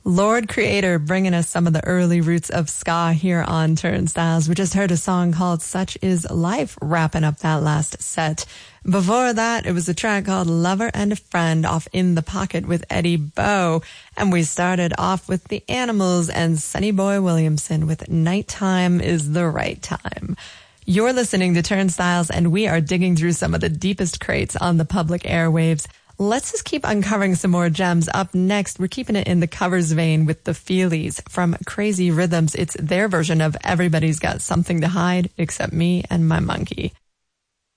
Lord Creator bringing us some of the early roots of ska here on Turnstiles. We just heard a song called Such Is Life wrapping up that last set. Before that, it was a track called Lover and a Friend off In the Pocket with Eddie Bow. And we started off with the Animals and Sonny Boy Williamson with Nighttime is the Right Time. You're listening to Turnstiles, and we are digging through some of the deepest crates on the public airwaves. Let's just keep uncovering some more gems. Up next, we're keeping it in the covers vein with the Feelies from Crazy Rhythms. It's their version of Everybody's Got Something to Hide Except Me and My Monkey.